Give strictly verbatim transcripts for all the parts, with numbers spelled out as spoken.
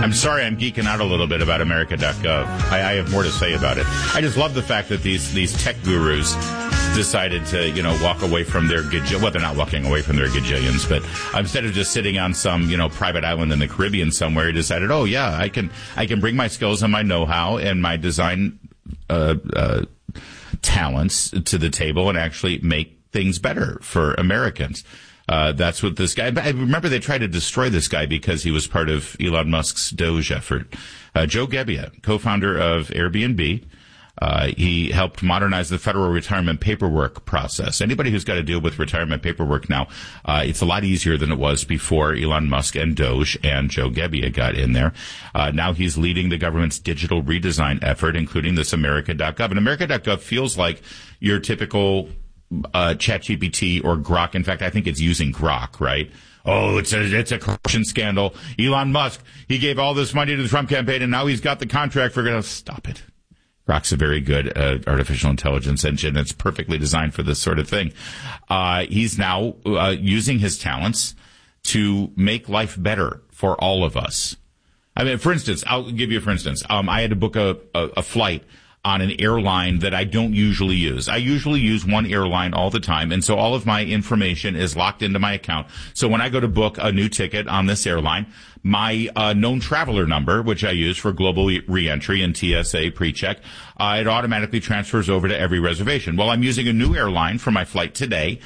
I'm sorry I'm geeking out a little bit about America dot gov. I, I have more to say about it. I just love the fact that these, these tech gurus decided to, you know, walk away from their gajillions. Well, they're not walking away from their gajillions, but instead of just sitting on some, you know, private island in the Caribbean somewhere, he decided, oh, yeah, I can I can bring my skills and my know-how and my design uh, uh, talents to the table and actually make things better for Americans. Uh, that's what this guy, I remember they tried to destroy this guy because he was part of Elon Musk's Doge effort. Uh, Joe Gebbia, co-founder of Airbnb, uh, he helped modernize the federal retirement paperwork process. Anybody who's got to deal with retirement paperwork now, uh, it's a lot easier than it was before Elon Musk and Doge and Joe Gebbia got in there. Uh, now he's leading the government's digital redesign effort, including this America dot gov. And America dot gov feels like your typical Uh, ChatGPT or Grok. In fact, I think it's using Grok, right? Oh, it's a, it's a corruption scandal. Elon Musk, he gave all this money to the Trump campaign and now he's got the contract for going to stop it. Grok's a very good uh, artificial intelligence engine. It's perfectly designed for this sort of thing. Uh, he's now uh, using his talents to make life better for all of us. I mean, for instance, I'll give you, for instance, um, I had to book a, a, a flight on an airline that I don't usually use. I usually use one airline all the time, and so all of my information is locked into my account. So when I go to book a new ticket on this airline, my uh, known traveler number, which I use for global reentry and T S A pre-check, uh, it automatically transfers over to every reservation. Well, I'm using a new airline for my flight today,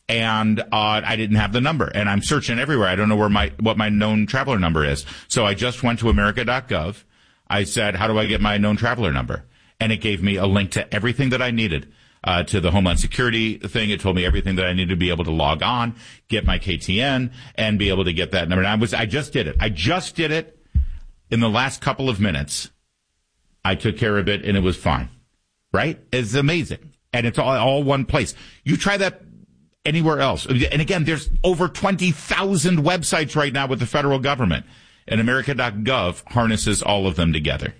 and uh I didn't have the number, and I'm searching everywhere. I don't know where my what my known traveler number is. So I just went to America dot gov. I said, how do I get my known traveler number? And it gave me a link to everything that I needed, uh, to the Homeland Security thing. It told me everything that I needed to be able to log on, get my K T N, and be able to get that number. And I was, I just did it. I just did it in the last couple of minutes. I took care of it, and it was fine. Right? It's amazing. And it's all, all one place. You try that anywhere else. And again, there's over twenty thousand websites right now with the federal government. And America dot gov harnesses all of them together.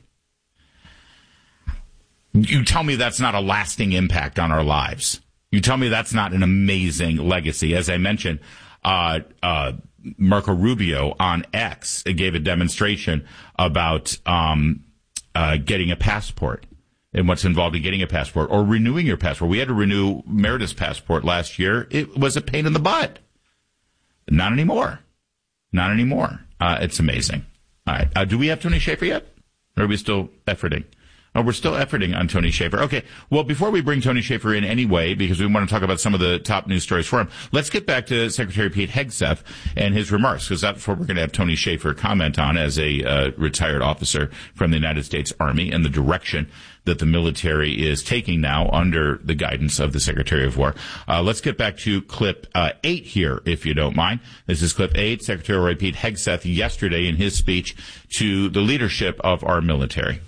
You tell me that's not a lasting impact on our lives. You tell me that's not an amazing legacy. As I mentioned, uh, uh, Marco Rubio on X gave a demonstration about um, uh, getting a passport and what's involved in getting a passport or renewing your passport. We had to renew Meredith's passport last year. It was a pain in the butt. Not anymore. Not anymore. Uh, it's amazing. All right. Uh, do we have Tony Shaffer yet? Or are we still efforting? Oh, we're still efforting on Tony Shaffer. Okay. Well, before we bring Tony Shaffer in anyway, because we want to talk about some of the top news stories for him, let's get back to Secretary Pete Hegseth and his remarks, because that's what we're going to have Tony Shaffer comment on as a uh, retired officer from the United States Army and the direction that the military is taking now under the guidance of the Secretary of War. Uh, let's get back to clip uh, eight here, if you don't mind. This is clip eight, Secretary Pete Hegseth yesterday in his speech to the leadership of our military.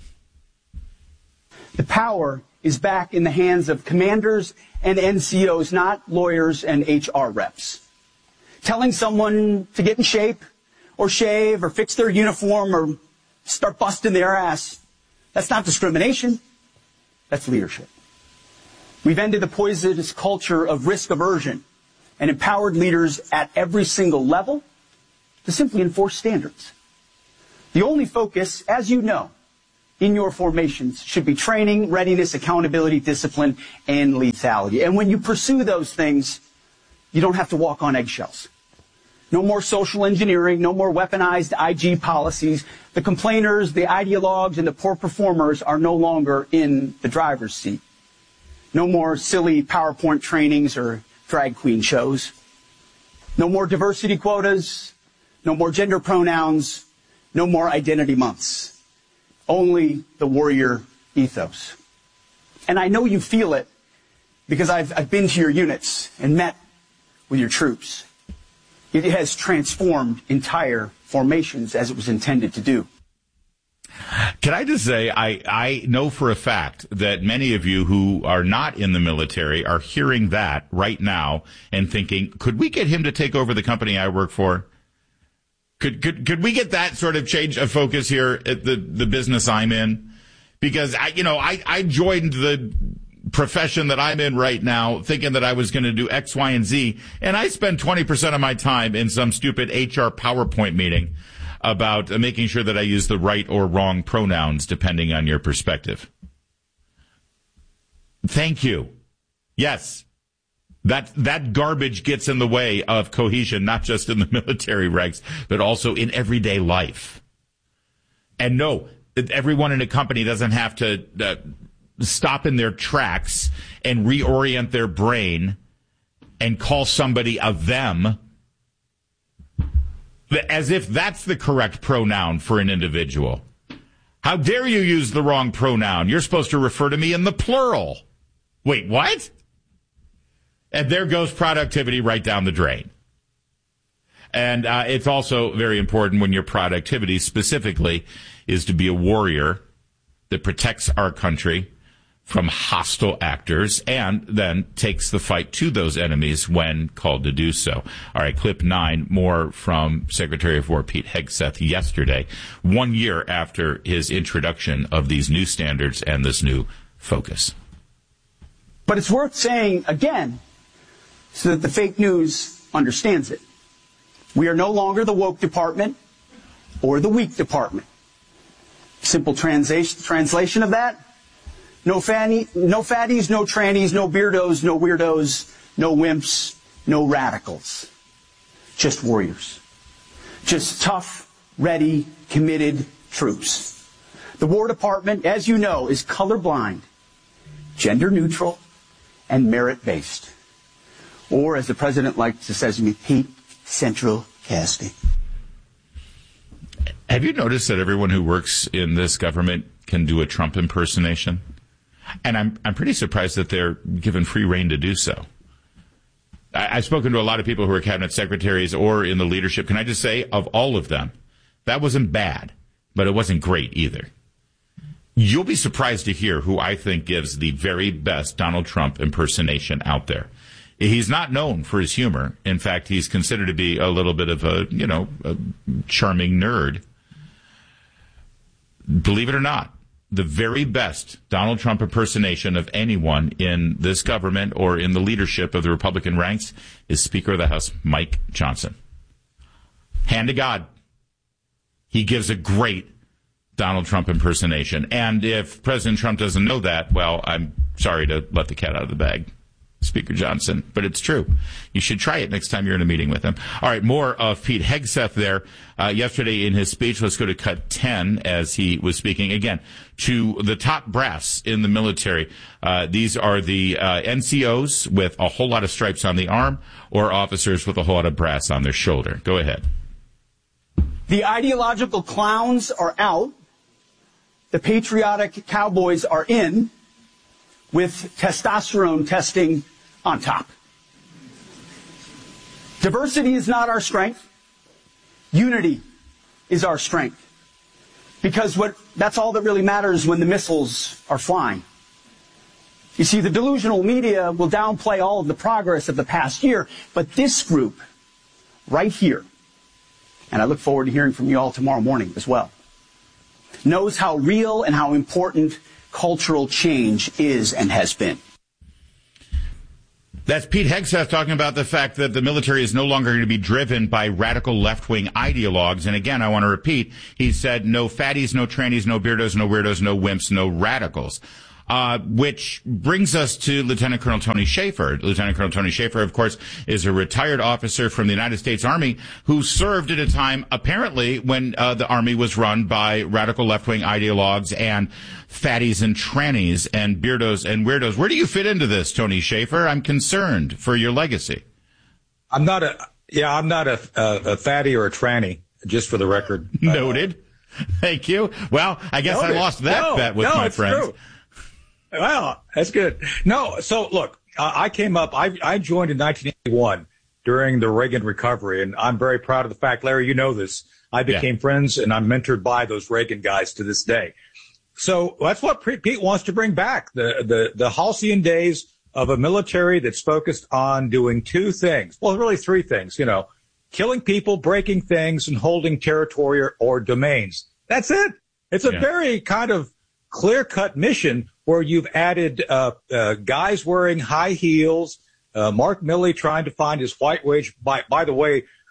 The power is back in the hands of commanders and N C Os, not lawyers and H R reps. Telling someone to get in shape or shave or fix their uniform or start busting their ass, that's not discrimination. That's leadership. We've ended the poisonous culture of risk aversion and empowered leaders at every single level to simply enforce standards. The only focus, as you know, in your formations should be training, readiness, accountability, discipline, and lethality. And when you pursue those things, you don't have to walk on eggshells. No more social engineering, no more weaponized I G policies. The complainers, the ideologues, and the poor performers are no longer in the driver's seat. No more silly PowerPoint trainings or drag queen shows. No more diversity quotas. No more gender pronouns. No more identity months. Only the warrior ethos. And I know you feel it because I've, I've been to your units and met with your troops. It has transformed entire formations as it was intended to do. Can I just say, I, I know for a fact that many of you who are not in the military are hearing that right now and thinking, could we get him to take over the company I work for? Could, could, could we get that sort of change of focus here at the, the business I'm in? Because I, you know, I, I joined the profession that I'm in right now thinking that I was going to do X, Y, and Z. And I spend twenty percent of my time in some stupid H R PowerPoint meeting. about uh, making sure that I use the right or wrong pronouns depending on your perspective. Thank you. Yes. That that garbage gets in the way of cohesion, not just in the military ranks, but also in everyday life. And no, everyone in a company doesn't have to uh, stop in their tracks and reorient their brain and call somebody a them as if that's the correct pronoun for an individual. How dare you use the wrong pronoun? You're supposed to refer to me in the plural. Wait, what? And there goes productivity right down the drain. And uh, it's also very important when your productivity specifically is to be a warrior that protects our country from hostile actors and then takes the fight to those enemies when called to do so. All right, clip nine, more from Secretary of War Pete Hegseth yesterday, one year after his introduction of these new standards and this new focus. But it's worth saying again, so that the fake news understands it. We are no longer the woke department or the weak department. Simple translation translation of that, no, fanny, no fatties, no trannies, no beardos, no weirdos, no wimps, no radicals. Just warriors. Just tough, ready, committed troops. The War Department, as you know, is colorblind, gender neutral, and merit-based. Or, as the president likes to say to me, Pete, central casting. Have you noticed that everyone who works in this government can do a Trump impersonation? And I'm I'm pretty surprised that they're given free rein to do so. I, I've spoken to a lot of people who are cabinet secretaries or in the leadership. Can I just say, of all of them, that wasn't bad, but it wasn't great either. You'll be surprised to hear who I think gives the very best Donald Trump impersonation out there. He's not known for his humor. In fact, he's considered to be a little bit of a, you know, a charming nerd. Believe it or not, the very best Donald Trump impersonation of anyone in this government or in the leadership of the Republican ranks is Speaker of the House Mike Johnson. Hand to God. He gives a great Donald Trump impersonation. And if President Trump doesn't know that, well, I'm sorry to let the cat out of the bag, Speaker Johnson, but it's true. You should try it next time you're in a meeting with him. All right, more of Pete Hegseth there. Uh, yesterday in his speech, let's go to cut ten as he was speaking, again, to the top brass in the military. Uh, these are the uh, N C Os with a whole lot of stripes on the arm or officers with a whole lot of brass on their shoulder. Go ahead. The ideological clowns are out. The patriotic cowboys are in, with testosterone testing on top. Diversity is not our strength. Unity is our strength. Because what that's all that really matters when the missiles are flying. You see, the delusional media will downplay all of the progress of the past year, but this group right here, and I look forward to hearing from you all tomorrow morning as well, knows how real and how important cultural change is and has been. That's Pete Hegseth talking about the fact that the military is no longer going to be driven by radical left-wing ideologues. And again, I want to repeat, he said no fatties, no trannies, no beardos, no weirdos, no wimps, no radicals. Uh, which brings us to Lieutenant Colonel Tony Shaffer. Lieutenant Colonel Tony Shaffer, of course, is a retired officer from the United States Army who served at a time, apparently, when uh, the Army was run by radical left-wing ideologues and fatties and trannies and beardos and weirdos. Where do you fit into this, Tony Shaffer? I'm concerned for your legacy. I'm not a, yeah, I'm not a, a, a fatty or a tranny, just for the record. Noted. Uh, Thank you. Well, I guess Noted. I lost that no, bet with no, my it's friends. True. Well, that's good. No, so look, uh, I came up, I, I joined in nineteen eighty-one during the Reagan recovery, and I'm very proud of the fact, Larry, you know this, I became yeah. friends and I'm mentored by those Reagan guys to this day. So that's what Pete wants to bring back, the, the, the halcyon days of a military that's focused on doing two things. Well, really three things, you know, killing people, breaking things, and holding territory or, or domains. That's it. It's a yeah. very kind of clear-cut mission where you've added uh, uh, guys wearing high heels, uh, Mark Milley trying to find his white wage. By, by the way,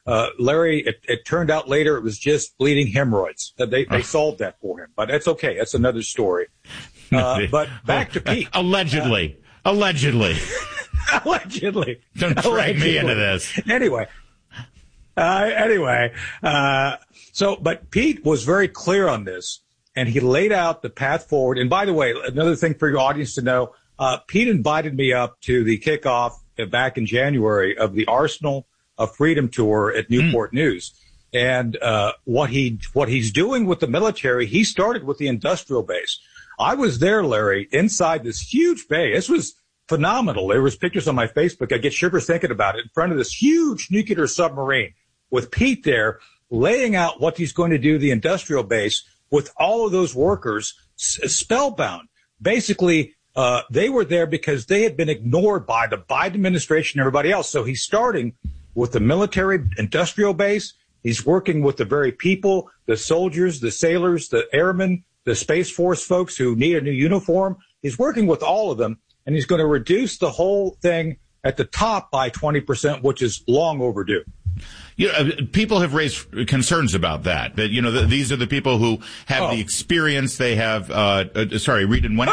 Uh, Larry, it, it turned out later it was just bleeding hemorrhoids. They, they solved that for him, but that's okay. That's another story. Uh, but back to Pete. Allegedly. Uh, Allegedly. Allegedly. Don't drag Allegedly. me into this. Anyway. Uh, anyway. Uh, so, but Pete was very clear on this, and he laid out the path forward. And by the way, another thing for your audience to know, uh, Pete invited me up to the kickoff back in January of the Arsenal of Freedom tour at Newport mm. News. And, uh, what he, what he's doing with the military, he started with the industrial base. I was there, Larry, inside this huge bay. This was phenomenal. There was pictures on my Facebook. I get shivers thinking about it, in front of this huge nuclear submarine with Pete there laying out what he's going to do, the industrial base, with all of those workers s- spellbound. Basically, uh, they were there because they had been ignored by the Biden administration and everybody else. So he's starting with the military industrial base. He's working with the very people, the soldiers, the sailors, the airmen, the Space Force folks who need a new uniform. He's working with all of them, and he's going to reduce the whole thing at the top by twenty percent, which is long overdue. You know, people have raised concerns about that. That, you know, the, these are the people who have oh. the experience. They have, uh, uh sorry, read and when?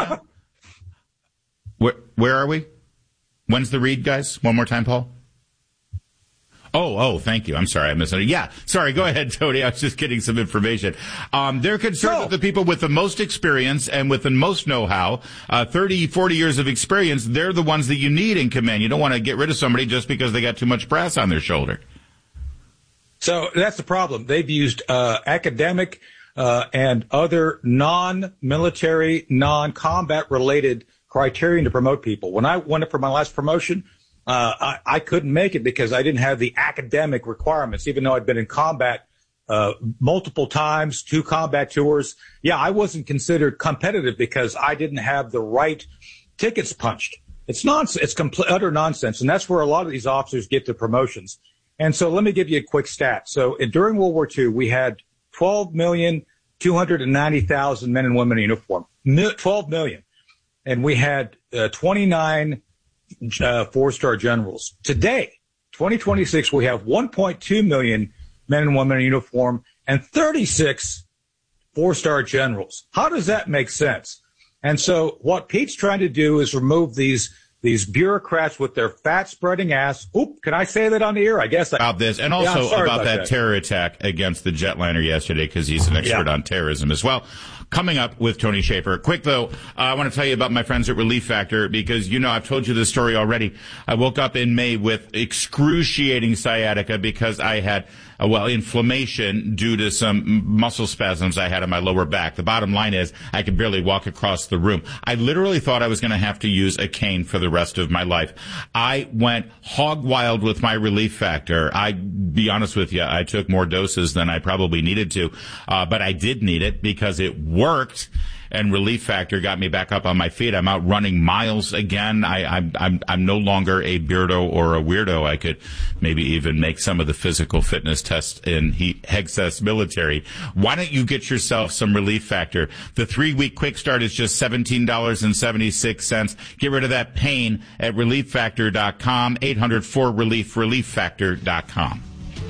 where, where are we? When's the read, guys? One more time, Paul. Oh, oh, thank you. I'm sorry. I missed it. Yeah. Sorry. Go ahead, Tony. I was just getting some information. Um, they're concerned no. that the people with the most experience and with the most know-how, uh, thirty, forty years of experience, they're the ones that you need in command. You don't want to get rid of somebody just because they got too much brass on their shoulder. So that's the problem. They've used, uh, academic, uh, and other non-military, non-combat related criterion to promote people. When I went up for my last promotion, Uh, I, I couldn't make it because I didn't have the academic requirements, even though I'd been in combat uh, multiple times, two combat tours. Yeah, I wasn't considered competitive because I didn't have the right tickets punched. It's nonsense. It's complete, utter nonsense. And that's where a lot of these officers get their promotions. And so let me give you a quick stat. So uh, during World War Two, we had twelve million two hundred ninety thousand men and women in uniform, twelve million. And we had uh, twenty-nine Uh, four-star generals. Today, twenty twenty-six, we have one point two million men and women in uniform and thirty-six four-star generals. How does that make sense? And so what Pete's trying to do is remove these these bureaucrats with their fat-spreading ass. Oop, can I say that on the air? I guess. I, about this, and also yeah, about, about that, that terror attack against the jetliner yesterday, because he's an expert yeah. on terrorism as well. Coming up with Tony Shaffer. Quick, though, uh, I want to tell you about my friends at Relief Factor, because, you know, I've told you this story already. I woke up in May with excruciating sciatica because I had, uh, well, inflammation due to some muscle spasms I had in my lower back. The bottom line is I could barely walk across the room. I literally thought I was going to have to use a cane for the rest of my life. I went hog wild with my Relief Factor. I, be honest with you, I took more doses than I probably needed to, uh, but I did need it because it worked, and Relief Factor got me back up on my feet. I'm out running miles again. I, I'm, I'm, I'm no longer a beardo or a weirdo. I could maybe even make some of the physical fitness tests in Hexas military. Why don't you get yourself some Relief Factor? The three-week quick start is just seventeen dollars and seventy-six cents. Get rid of that pain at relief factor dot com, eight hundred four relief, relief factor dot com.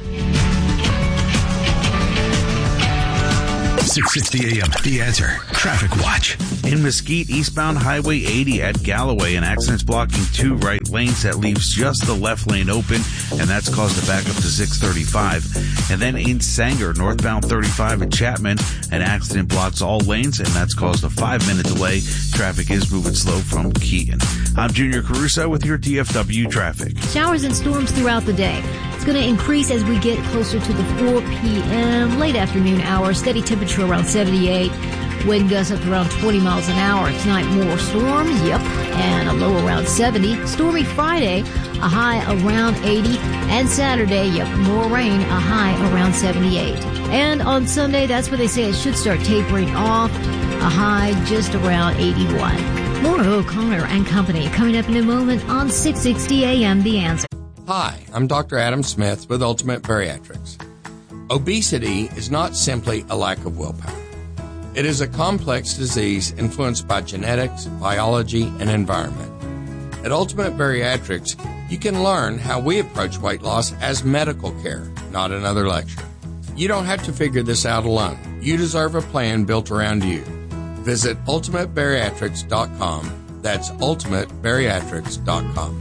six sixty A M, The Answer. Traffic Watch. In Mesquite, eastbound Highway eighty at Galloway, an accident's blocking two right lanes. That leaves just the left lane open, and that's caused a backup to six thirty-five. And then in Sanger, northbound thirty-five at Chapman, an accident blocks all lanes, and that's caused a five-minute delay. Traffic is moving slow from Keaton. I'm Junior Caruso with your D F W traffic. Showers and storms throughout the day. It's going to increase as we get closer to the four p.m. late afternoon hour. Steady temperature around seventy-eight. Wind gusts up to around twenty miles an hour. Tonight, more storms, yep, and a low around seventy. Stormy Friday, a high around eighty. And Saturday, yep, more rain, a high around seventy-eight. And on Sunday, that's where they say it should start tapering off, a high just around eighty-one. More O'Connor and Company coming up in a moment on six sixty A M The Answer. Hi, I'm Doctor Adam Smith with Ultimate Bariatrics. Obesity is not simply a lack of willpower. It is a complex disease influenced by genetics, biology, and environment. At Ultimate Bariatrics, you can learn how we approach weight loss as medical care. not another lecture. You don't have to figure this out alone. You deserve a plan built around you. Visit ultimate bariatrics dot com. That's ultimate bariatrics dot com.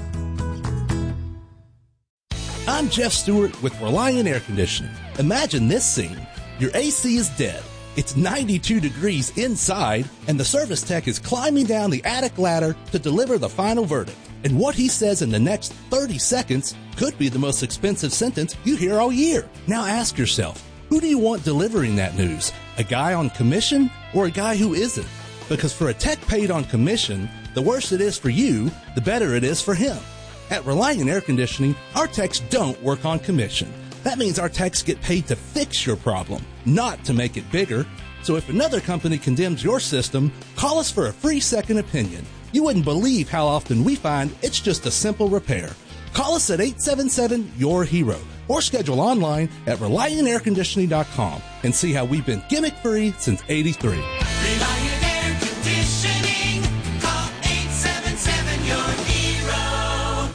I'm Jeff Stewart with Reliant Air Conditioning. Imagine this scene. Your A C is dead. It's ninety-two degrees inside, and the service tech is climbing down the attic ladder to deliver the final verdict. And what he says in the next thirty seconds could be the most expensive sentence you hear all year. Now ask yourself, who do you want delivering that news? A guy on commission or a guy who isn't? Because for a tech paid on commission, the worse it is for you, the better it is for him. At Reliant Air Conditioning, our techs don't work on commission. That means our techs get paid to fix your problem, not to make it bigger. So if another company condemns your system, call us for a free second opinion. You wouldn't believe how often we find it's just a simple repair. Call us at eight seven seven, Y O U R hero or schedule online at reliant air conditioning dot com and see how we've been gimmick-free since eighty-three. Reliant Air Conditioning. Call eight seven seven, Y O U R hero.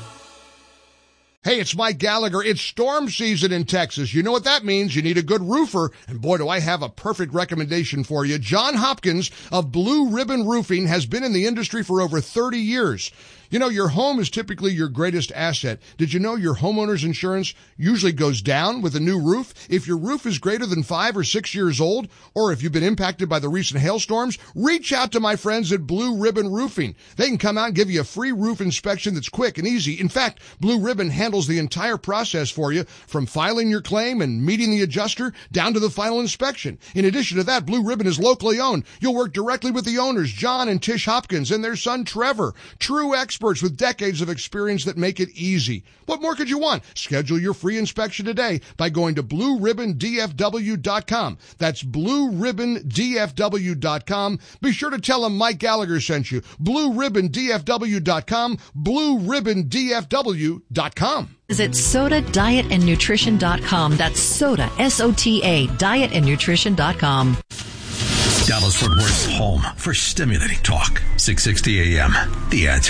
Hey, it's Mike Gallagher. It's storm season in Texas. You know what that means. You need a good roofer. And boy, do I have a perfect recommendation for you. John Hopkins of Blue Ribbon Roofing has been in the industry for over thirty years. You know, your home is typically your greatest asset. Did you know your homeowner's insurance usually goes down with a new roof? If your roof is greater than five or six years old, or if you've been impacted by the recent hailstorms, reach out to my friends at Blue Ribbon Roofing. They can come out and give you a free roof inspection that's quick and easy. In fact, Blue Ribbon handles the entire process for you, from filing your claim and meeting the adjuster down to the final inspection. In addition to that, Blue Ribbon is locally owned. You'll work directly with the owners, John and Tish Hopkins, and their son, Trevor. True experts. Experts with decades of experience that make it easy. What more could you want? Schedule your free inspection today by going to blue ribbon d f w dot com. That's blue ribbon d f w dot com. Be sure to tell them Mike Gallagher sent you. blue ribbon d f w dot com. blue ribbon d f w dot com. Visit soda diet and nutrition dot com. That's soda, S O T A, diet and nutrition dot com. Dallas-Fort Worth's home for stimulating talk. six sixty A M. The Answer.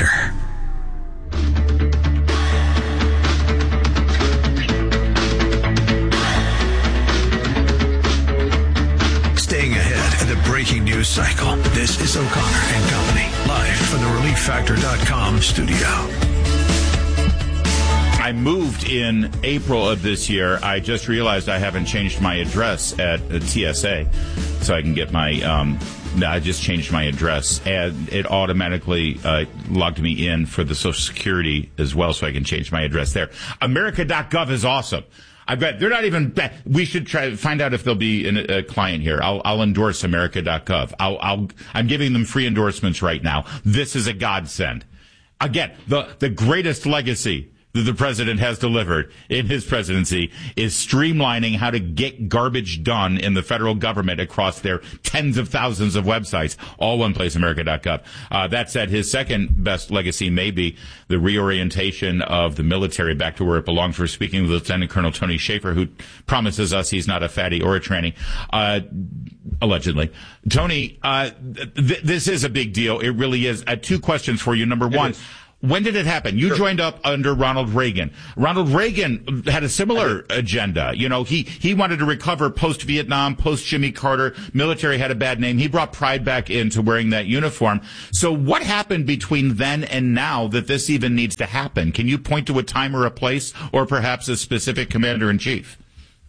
Staying ahead of the breaking news cycle. This is O'Connor and Company, live from the relief factor dot com studio. I moved in April of this year. I just realized I haven't changed my address at T S A, so I can get my, um, I just changed my address, and it automatically uh, logged me in for the Social Security as well, so I can change my address there. America dot gov is awesome. I bet they're not even, we should try to find out if there'll be an, a client here. I'll, I'll endorse America dot gov. I'll, I'll, I'm giving them free endorsements right now. This is a godsend. Again, the, the greatest legacy that the president has delivered in his presidency is streamlining how to get garbage done in the federal government across their tens of thousands of websites, all one place, America dot gov. Uh, that said, his second best legacy may be the reorientation of the military back to where it belongs. We're speaking with Lieutenant Colonel Tony Schaefer, who promises us he's not a fatty or a tranny, uh, allegedly. Tony, uh, th- this is a big deal. It really is. Uh, two questions for you. Number one, when did it happen? You sure. joined up under Ronald Reagan. Ronald Reagan had a similar agenda. You know, he, he wanted to recover post-Vietnam, post-Jimmy Carter. Military had a bad name. He brought pride back into wearing that uniform. So what happened between then and now that this even needs to happen? Can you point to a time or a place, or perhaps a specific commander-in-chief?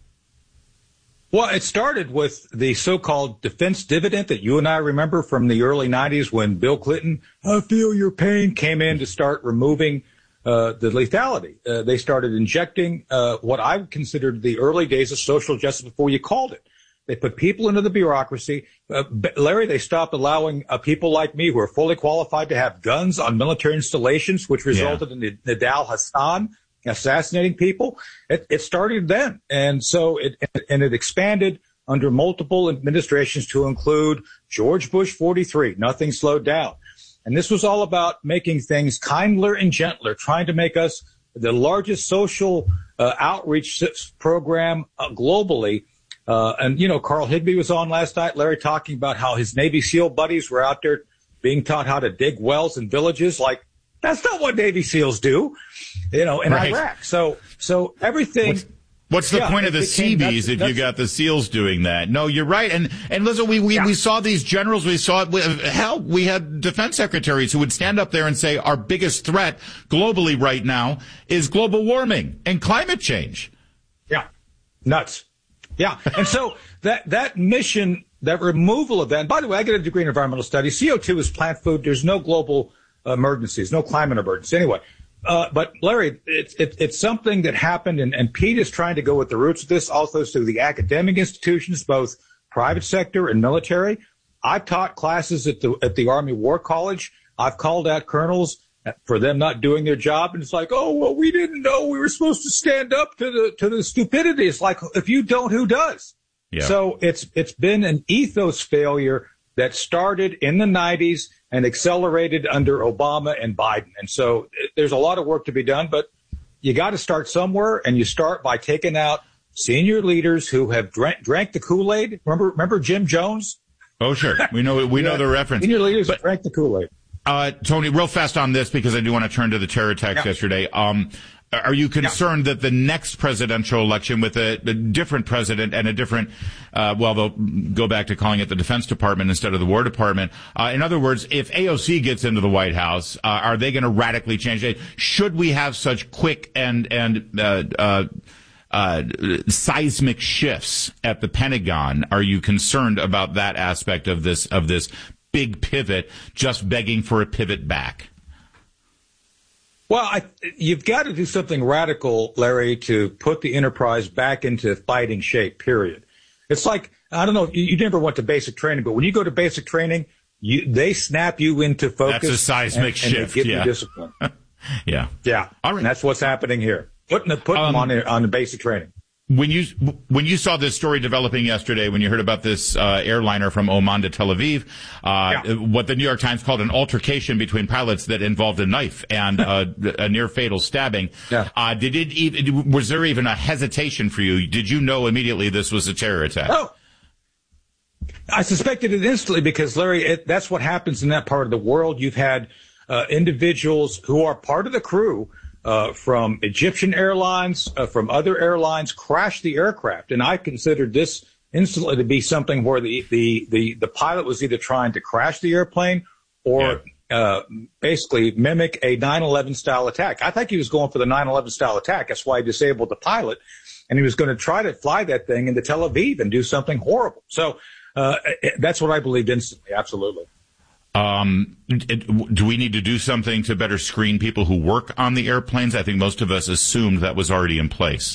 Well, it started with the so-called defense dividend that you and I remember from the early nineties when Bill Clinton, I feel your pain, came in to start removing uh, the lethality. Uh, they started injecting uh, what I considered the early days of social justice before you called it. They put people into the bureaucracy. Uh, Larry, they stopped allowing uh, people like me who are fully qualified to have guns on military installations, which resulted yeah. in Nidal Hassan assassinating people. It, it started then. And so it, and it expanded under multiple administrations to include George Bush forty-three. Nothing slowed down. And this was all about making things kinder and gentler, trying to make us the largest social uh, outreach program uh, globally. Uh, and, you know, Carl Higbee was on last night, Larry, talking about how his Navy SEAL buddies were out there being taught how to dig wells in villages. Like, that's not what Navy SEALs do, you know, in right. Iraq. So, so everything, What's... What's the Yeah, point of it the became- Seabees that's- if you that's- got the SEALs doing that? No, you're right. And and listen, we we, Yeah. we saw these generals. We saw we, hell. We had defense secretaries who would stand up there and say our biggest threat globally right now is global warming and climate change. Yeah, nuts. Yeah, and so that that mission, that removal of that. And by the way, I get a degree in environmental studies. C O two is plant food. There's no global emergencies, no climate emergency. Anyway. Uh, but Larry, it's it, it's something that happened, and, and Pete is trying to go with the roots of this, also through the academic institutions, both private sector and military. I've taught classes at the at the Army War College. I've called out colonels for them not doing their job, and it's like, oh well, we didn't know we were supposed to stand up to the to the stupidity. It's like, if you don't, who does? Yeah. So it's it's been an ethos failure that started in the nineties and accelerated under Obama and Biden. And so there's a lot of work to be done, but you got to start somewhere, and you start by taking out senior leaders who have drank, drank the Kool-Aid. Remember, remember Jim Jones? Oh, sure. We know we know the reference. Senior leaders But- drank the Kool-Aid. Uh, Tony, real fast on this, because I do want to turn to the terror attacks Yeah. yesterday. Um, are you concerned yeah. that the next presidential election with a, a different president and a different, uh, well, they'll go back to calling it the Defense Department instead of the War Department. Uh, in other words, if A O C gets into the White House, uh, are they going to radically change it? Should we have such quick and, and, uh, uh, uh, seismic shifts at the Pentagon? Are you concerned about that aspect of this, of this big pivot, just begging for a pivot back? Well, I, you've got to do something radical, Larry, to put the enterprise back into fighting shape, period. It's like, I don't know, you, you never went to basic training, but when you go to basic training, you, they snap you into focus. That's a seismic and, shift, and they give yeah. you discipline. yeah. Yeah. All right. And that's what's happening here. Putting, the, putting Um, them on the, on the basic training. When you when you saw this story developing yesterday, when you heard about this uh, airliner from Oman to Tel Aviv, uh, Yeah. what the New York Times called an altercation between pilots that involved a knife and uh, a near fatal stabbing, Yeah. uh, did it even, was there even a hesitation for you? Did you know immediately this was a terror attack? Oh, I suspected it instantly because, Larry, it, that's what happens in that part of the world. You've had uh, individuals who are part of the crew uh, from Egyptian Airlines, uh, from other airlines, crash the aircraft. And I considered this instantly to be something where the, the, the, the pilot was either trying to crash the airplane or Yeah. uh, basically mimic a nine eleven style attack. I think he was going for the nine eleven style attack. That's why he disabled the pilot. And he was going to try to fly that thing into Tel Aviv and do something horrible. So uh, that's what I believed instantly. Absolutely. Um, it, do we need to do something to better screen people who work on the airplanes? I think most of us assumed that was already in place.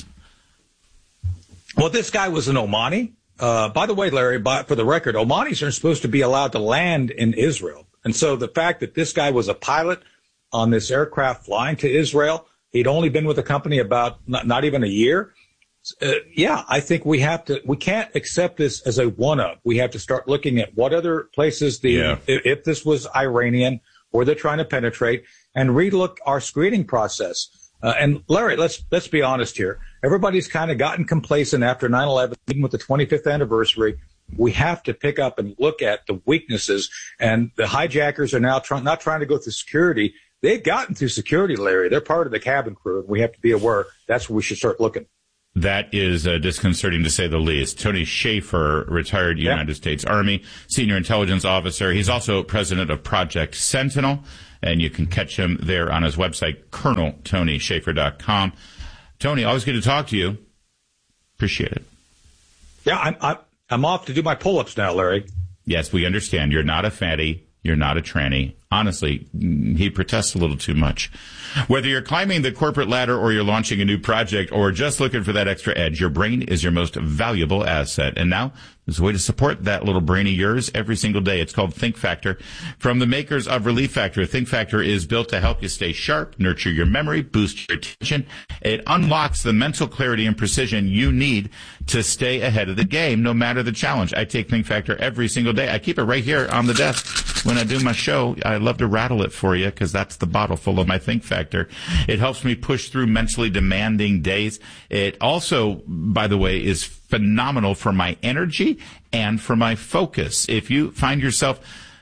Well, this guy was an Omani. Uh, by the way, Larry, by, for the record, Omanis aren't supposed to be allowed to land in Israel. And so the fact that this guy was a pilot on this aircraft flying to Israel, he'd only been with the company about not, not even a year. Uh, yeah, I think we have to, we can't accept this as a one-up. We have to start looking at what other places the, Yeah. if, if this was Iranian or they're trying to penetrate, and relook our screening process. Uh, and Larry, let's, let's be honest here. Everybody's kind of gotten complacent after nine eleven, even with the twenty-fifth anniversary. We have to pick up and look at the weaknesses, and the hijackers are now trying, not trying to go through security. They've gotten through security, Larry. They're part of the cabin crew, and we have to be aware. That's where we should start looking. That is uh, disconcerting to say the least. Tony Shaffer, retired Yeah. United States Army, senior intelligence officer. He's also president of Project Sentinel, and you can catch him there on his website, colonel tony shaffer dot com. Tony, always good to talk to you. Appreciate it. Yeah, I'm, I'm, I'm off to do my pull-ups now, Larry. Yes, we understand. You're not a fatty. You're not a tranny. Honestly, he protests a little too much. Whether you're climbing the corporate ladder or you're launching a new project or just looking for that extra edge, your brain is your most valuable asset. And now there's a way to support that little brain of yours every single day. It's called Think Factor. From the makers of Relief Factor, Think Factor is built to help you stay sharp, nurture your memory, boost your attention. It unlocks the mental clarity and precision you need to stay ahead of the game, no matter the challenge. I take Think Factor every single day. I keep it right here on the desk when I do my show. I love to rattle it for you because that's the bottle full of my Think Factor. It helps me push through mentally demanding days. It also, by the way, is phenomenal for my energy and for my focus. If you find yourself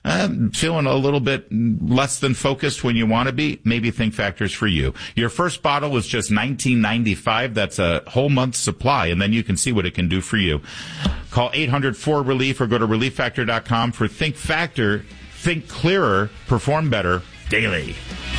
uh, feeling a little bit less than focused when you want to be, maybe Think Factor's for you. Your first bottle was just nineteen ninety-five. That's a whole month's supply, and then you can see what it can do for you. Call eight hundred four relief or go to relief factor dot com for Think Factor. Think clearer, perform better daily.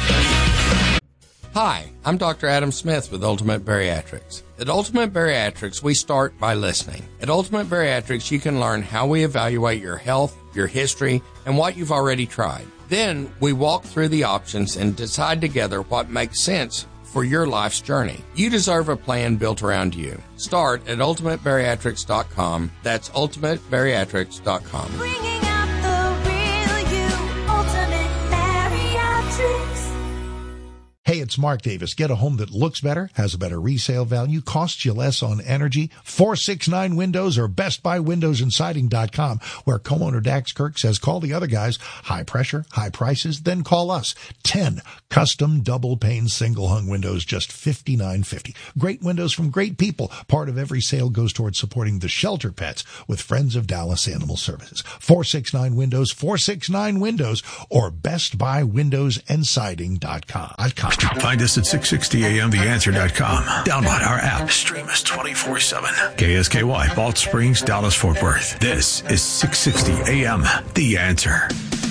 Hi, I'm Doctor Adam Smith with Ultimate Bariatrics. At Ultimate Bariatrics, we start by listening. At Ultimate Bariatrics, you can learn how we evaluate your health, your history, and what you've already tried. Then we walk through the options and decide together what makes sense for your life's journey. You deserve a plan built around you. Start at ultimate bariatrics dot com. That's ultimate bariatrics dot com. Bringing out the real you, Ultimate Bariatrics. Hey, it's Mark Davis. Get a home that looks better, has a better resale value, costs you less on energy. four sixty-nine Windows or best buy windows and siding dot com, where co-owner Dax Kirk says call the other guys. High pressure, high prices, then call us. ten custom double pane single hung windows, just fifty-nine fifty. Great windows from great people. Part of every sale goes towards supporting the shelter pets with Friends of Dallas Animal Services. four sixty-nine Windows, four sixty-nine Windows or best buy windows and siding dot com. Find us at six sixty a m the answer dot com. Download our app. Stream us twenty-four seven. K S K Y, Balch Springs, Dallas, Fort Worth. This is six sixty A M The Answer.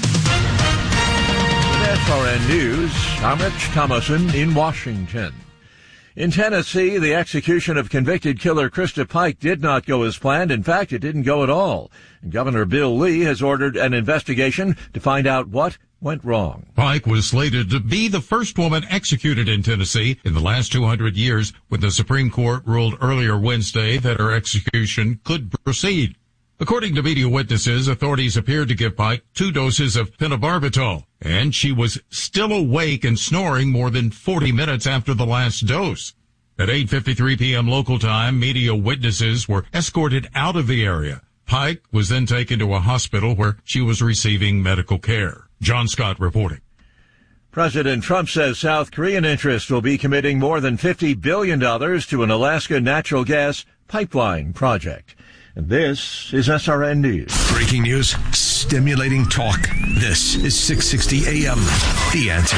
S R N News, I'm Rich Thomason in Washington. In Tennessee, the execution of convicted killer Krista Pike did not go as planned. In fact, it didn't go at all. And Governor Bill Lee has ordered an investigation to find out what went wrong. Pike was slated to be the first woman executed in Tennessee in the last two hundred years when the Supreme Court ruled earlier Wednesday that her execution could proceed. According to media witnesses, authorities appeared to give Pike two doses of phenobarbital, and she was still awake and snoring more than forty minutes after the last dose. At eight fifty-three p.m. local time, media witnesses were escorted out of the area. Pike was then taken to a hospital where she was receiving medical care. John Scott reporting. President Trump says South Korean interests will be committing more than fifty billion dollars to an Alaska natural gas pipeline project. And this is S R N News. Breaking news, stimulating talk. This is six sixty A M The Answer.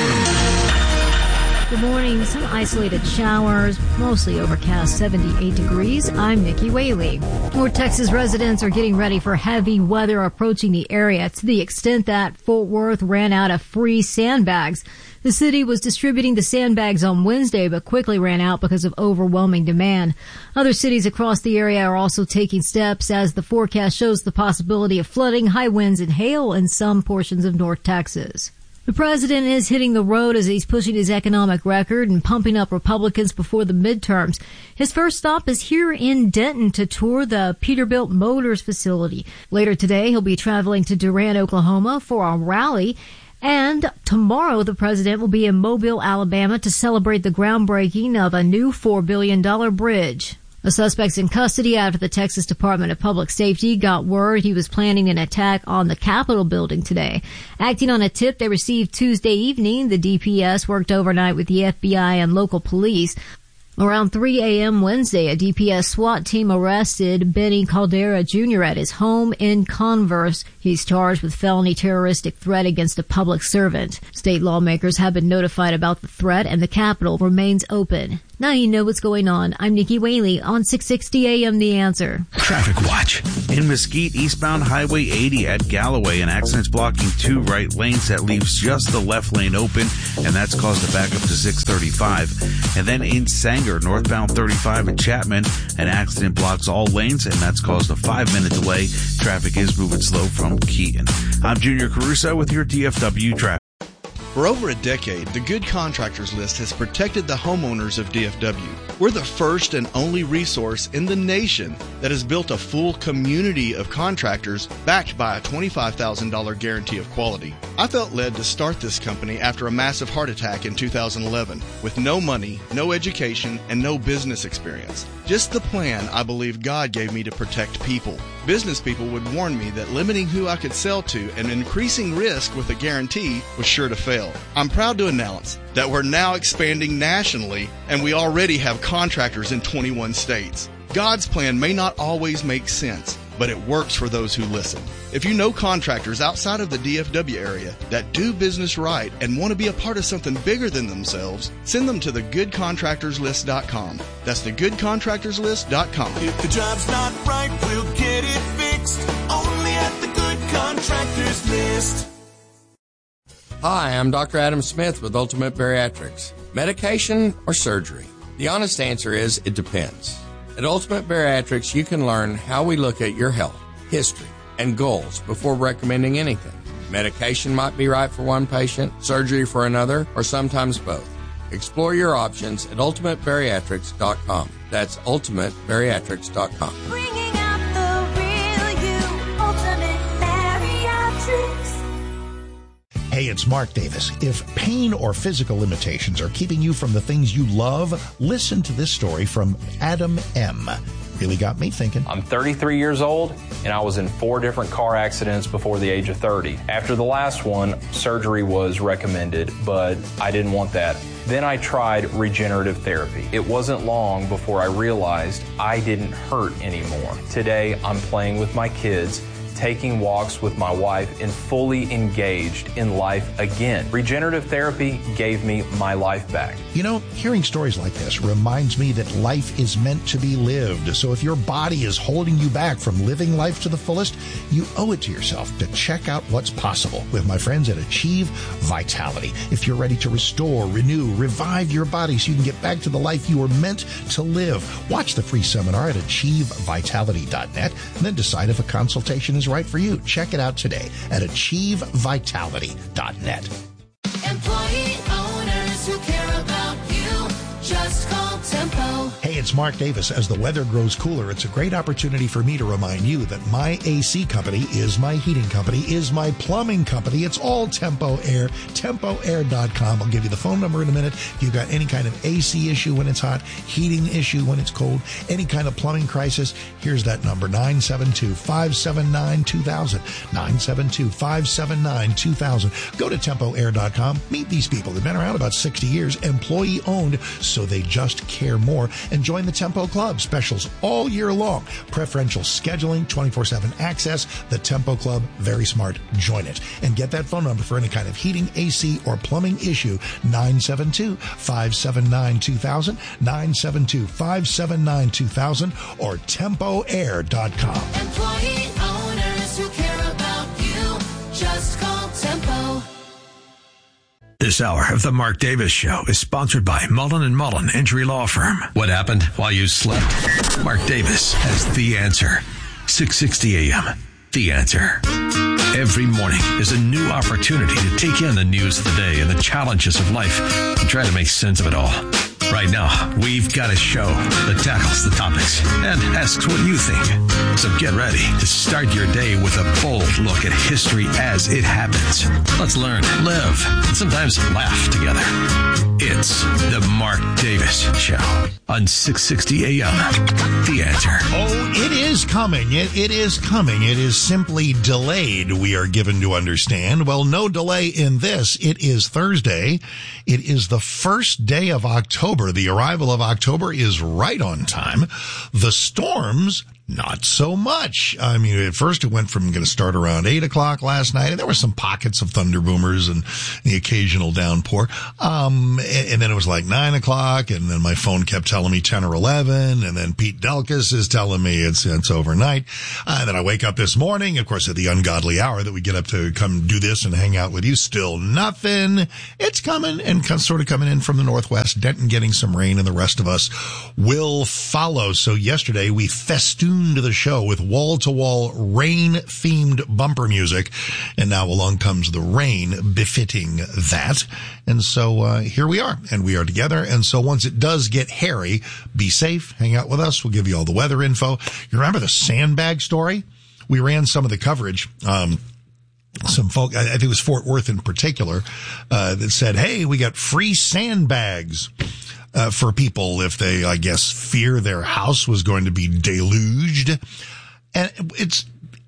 Good morning. Some isolated showers, mostly overcast, seventy-eight degrees. I'm Nikki Whaley. More Texas residents are getting ready for heavy weather approaching the area to the extent that Fort Worth ran out of free sandbags. The city was distributing the sandbags on Wednesday, but quickly ran out because of overwhelming demand. Other cities across the area are also taking steps as the forecast shows the possibility of flooding, high winds, and hail in some portions of North Texas. The president is hitting the road as he's pushing his economic record and pumping up Republicans before the midterms. His first stop is here in Denton to tour the Peterbilt Motors facility. Later today, he'll be traveling to Durant, Oklahoma for a rally. And tomorrow, the president will be in Mobile, Alabama to celebrate the groundbreaking of a new four billion dollars bridge. The suspect's in custody after the Texas Department of Public Safety got word he was planning an attack on the Capitol building today. Acting on a tip they received Tuesday evening, the D P S worked overnight with the F B I and local police. Around three a.m. Wednesday, a D P S SWAT team arrested Benny Caldera Junior at his home in Converse. He's charged with felony terroristic threat against a public servant. State lawmakers have been notified about the threat, and the Capitol remains open. Now you know what's going on. I'm Nikki Whaley on six sixty A M The Answer. Traffic watch. In Mesquite, eastbound Highway eighty at Galloway, an accident's blocking two right lanes. That leaves just the left lane open, and that's caused a backup to six thirty-five. And then in Sanger, northbound thirty-five at Chapman, an accident blocks all lanes, and that's caused a five-minute delay. Traffic is moving slow from Keaton. I'm Junior Caruso with your D F W traffic. For over a decade, the Good Contractors List has protected the homeowners of D F W. We're the first and only resource in the nation that has built a full community of contractors backed by a twenty-five thousand dollars guarantee of quality. I felt led to start this company after a massive heart attack in two thousand eleven with no money, no education, and no business experience. Just the plan I believe God gave me to protect people. Business people would warn me that limiting who I could sell to and increasing risk with a guarantee was sure to fail. I'm proud to announce that we're now expanding nationally, and we already have contractors in twenty-one states. God's plan may not always make sense, but it works for those who listen. If you know contractors outside of the D F W area that do business right and want to be a part of something bigger than themselves, send them to the good contractors list dot com. That's the good contractors list dot com. If the job's not right, we'll get it fixed. Only at the Good Contractors List. Hi, I'm Doctor Adam Smith with Ultimate Bariatrics. Medication or surgery? The honest answer is it depends. At Ultimate Bariatrics, you can learn how we look at your health, history, and goals before recommending anything. Medication might be right for one patient, surgery for another, or sometimes both. Explore your options at ultimate bariatrics dot com. That's ultimate bariatrics dot com. Bringing out the real you, Ultimate Bariatrics. Hey, it's Mark Davis. If pain or physical limitations are keeping you from the things you love, listen to this story from Adam M. Really got me thinking. I'm thirty-three years old, and I was in four different car accidents before the age of thirty. After the last one, surgery was recommended, but I didn't want that. Then I tried regenerative therapy. It wasn't long before I realized I didn't hurt anymore. Today, I'm playing with my kids, taking walks with my wife, and fully engaged in life again. Regenerative therapy gave me my life back. You know, hearing stories like this reminds me that life is meant to be lived. So if your body is holding you back from living life to the fullest, you owe it to yourself to check out what's possible with my friends at Achieve Vitality. If you're ready to restore, renew, revive your body so you can get back to the life you were meant to live, watch the free seminar at achieve vitality dot net and then decide if a consultation is right for you. Check it out today at achieve vitality dot net. Employee owners who care about you, just call Tempo. Hey, it's Mark Davis. As the weather grows cooler, it's a great opportunity for me to remind you that my A C company is my heating company, is my plumbing company. It's all Tempo Air, tempo air dot com. I'll give you the phone number in a minute. If you've got any kind of A C issue when it's hot, heating issue when it's cold, any kind of plumbing crisis, here's that number, nine seven two, five seven nine, two thousand, nine seven two, five seven nine, two thousand. Go to tempo air dot com. Meet these people. They've been around about sixty years, employee owned, so they just care more. And join the Tempo Club. Specials all year long. Preferential scheduling, twenty-four seven access. The Tempo Club, very smart. Join it. And get that phone number for any kind of heating, A C, or plumbing issue, nine seven two, five seven nine, two thousand, nine seven two, five seven nine, two thousand, or tempo air dot com. Employee owners who care about you, just call Tempo. This hour of the Mark Davis Show is sponsored by Mullen and Mullen Injury Law Firm. What happened while you slept? Mark Davis has the answer. six sixty a.m. The Answer. Every morning is a new opportunity to take in the news of the day and the challenges of life and try to make sense of it all. Right now, we've got a show that tackles the topics and asks what you think. So get ready to start your day with a bold look at history as it happens. Let's learn, live, and sometimes laugh together. It's the Mark Davis Show on six sixty a.m. The Answer. Oh, it is coming. It, it is coming. It is simply delayed, we are given to understand. Well, no delay in this. It is Thursday. It is the first day of October. The arrival of October is right on time. The storms, not so much. I mean, at first it went from going to start around eight o'clock last night, and there were some pockets of thunder boomers and the occasional downpour. Um, and, and then it was like nine o'clock, and then my phone kept telling me ten or eleven, and then Pete Delkus is telling me it's, it's overnight. Uh, and then I wake up this morning, of course, at the ungodly hour that we get up to come do this and hang out with you. Still nothing. It's coming and sort of coming in from the northwest. Denton getting some rain, and the rest of us will follow. So yesterday we festooned the show with wall-to-wall rain-themed bumper music, and now along comes the rain befitting that. And so uh, here we are, and we are together. And so once it does get hairy, be safe, hang out with us. We'll give you all the weather info. You remember the sandbag story? We ran some of the coverage. Um, some folk, I think it was Fort Worth in particular, uh, that said, hey, we got free sandbags. Uh, for people if they, I guess, fear their house was going to be deluged. And it's,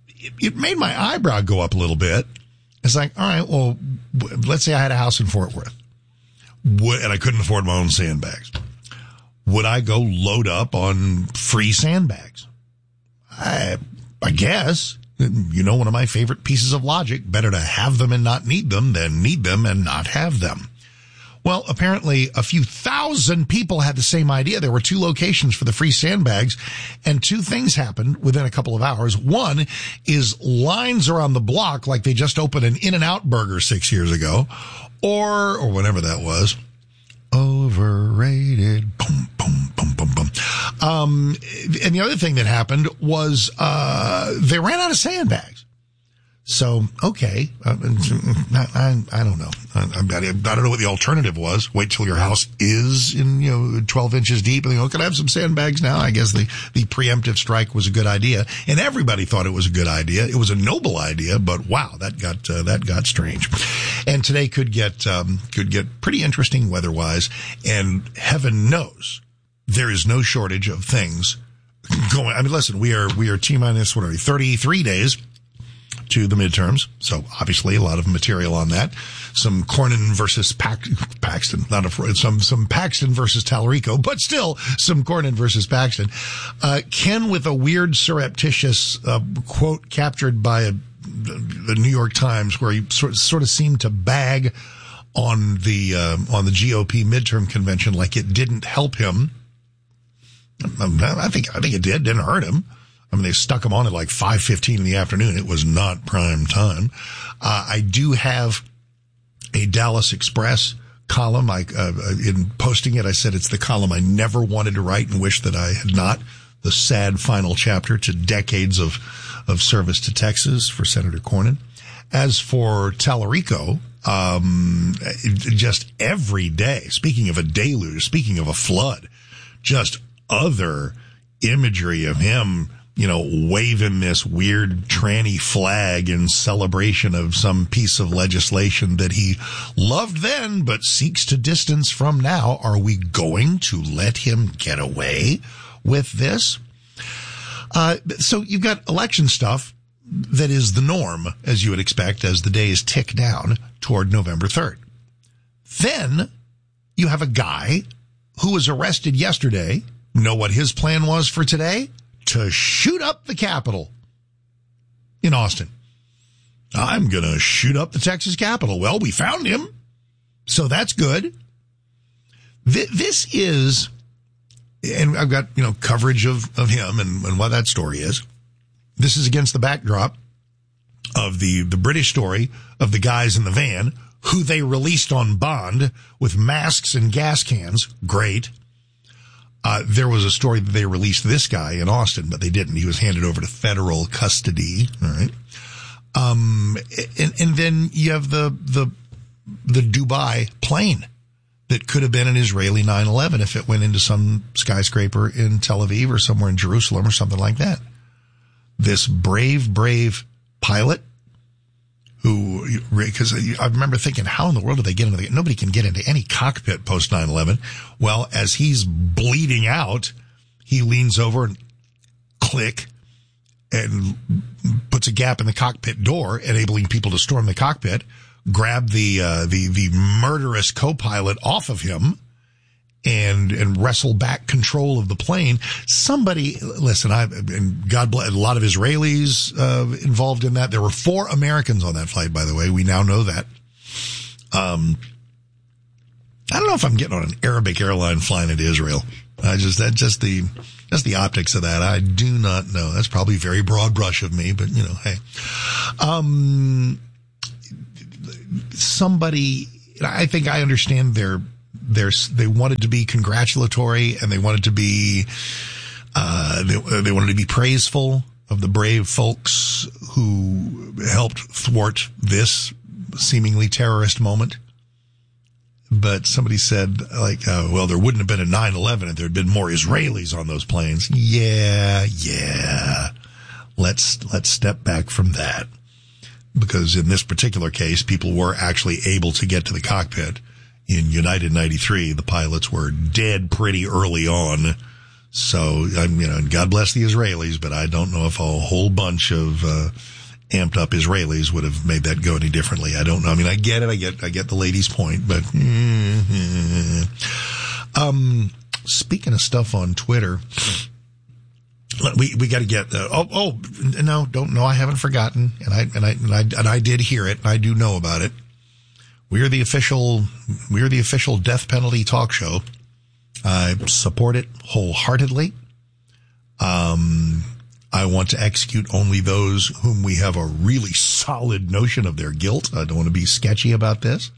it made my eyebrow go up a little bit. It's like, all right, well, let's say I had a house in Fort Worth would, and I couldn't afford my own sandbags. Would I go load up on free sandbags? I I guess, you know, one of my favorite pieces of logic, better to have them and not need them than need them and not have them. Well, apparently a few thousand people had the same idea. There were two locations for the free sandbags, and two things happened within a couple of hours. One is lines around the block like they just opened an In-N-Out burger six years ago, or, or whenever that was. Overrated. Boom, boom, boom, boom, boom. Um, and the other thing that happened was, uh, they ran out of sandbags. So, okay, uh, I, I, I don't know. I, I don't know what the alternative was. Wait till your house is in, you know, twelve inches deep and you go, can I have some sandbags now? I guess the, the preemptive strike was a good idea, and everybody thought it was a good idea. It was a noble idea, but wow, that got, uh, that got strange. And today could get, um, could get pretty interesting weather-wise, and heaven knows there is no shortage of things going. I mean, listen, we are, we are T-minus, what are we, thirty-three days to the midterms. So obviously a lot of material on that. Some Cornyn versus Pax- Paxton, not a, some, some Paxton versus Tallarico, but still some Cornyn versus Paxton. Uh, Ken with a weird surreptitious, uh, quote captured by a, the New York Times where he sort, sort of seemed to bag on the, uh, on the G O P midterm convention like it didn't help him. I think, I think it did. Didn't hurt him. I mean, they stuck him on at like five fifteen in the afternoon. It was not prime time. Uh, I do have a Dallas Express column. I, uh, in posting it, I said it's the column I never wanted to write and wish that I had not. The sad final chapter to decades of, of service to Texas for Senator Cornyn. As for Tallarico, um, just every day, speaking of a deluge, speaking of a flood, just other imagery of him, you know, waving this weird tranny flag in celebration of some piece of legislation that he loved then but seeks to distance from now. Are we going to let him get away with this? Uh, so you've got election stuff that is the norm, as you would expect, as the days tick down toward November third. Then you have a guy who was arrested yesterday. Know what his plan was for today? To shoot up the Capitol in Austin. I'm going to shoot up the Texas Capitol. Well, we found him, so that's good. Th- this is, and I've got, you know, coverage of, of him and, and what that story is. This is against the backdrop of the, the British story of the guys in the van who they released on bond with masks and gas cans. Great. Uh, there was a story that they released this guy in Austin, but they didn't. He was handed over to federal custody. All right. Um, and, and then you have the, the, the Dubai plane that could have been an Israeli nine eleven if it went into some skyscraper in Tel Aviv or somewhere in Jerusalem or something like that. This brave, brave pilot who, because I remember thinking, how in the world did they get into the, nobody can get into any cockpit post nine eleven. Well, as he's bleeding out, he leans over and click and puts a gap in the cockpit door, enabling people to storm the cockpit, grab the, uh, the, the murderous co-pilot off of him and, and wrestle back control of the plane. Somebody, listen, I, and God bless, a lot of Israelis, uh, involved in that. There were four Americans on that flight, by the way. We now know that. Um, I don't know if I'm getting on an Arabic airline flying into Israel. I just, that just the, that's the optics of that. I do not know. That's probably very broad brush of me, but you know, hey, um, somebody, I think I understand their, their, they wanted to be congratulatory and they wanted to be, uh, they, they wanted to be praiseful of the brave folks who helped thwart this seemingly terrorist moment. But somebody said, like, uh, well, there wouldn't have been a nine eleven if there had been more Israelis on those planes. Yeah, yeah. Let's, let's step back from that. Because in this particular case, people were actually able to get to the cockpit. In United ninety-three, the pilots were dead pretty early on. So, I'm, you know, God bless the Israelis, but I don't know if a whole bunch of, uh, amped up Israelis would have made that go any differently. I don't know. I mean, I get it. I get, I get the lady's point, but, mm-hmm. um, speaking of stuff on Twitter, We we got to get uh, oh oh no don't no I haven't forgotten and I and I and I and I did hear it and I do know about it. We are the official we are the official death penalty talk show. I support it wholeheartedly. Um, I want to execute only those whom we have a really solid notion of their guilt. I don't want to be sketchy about this.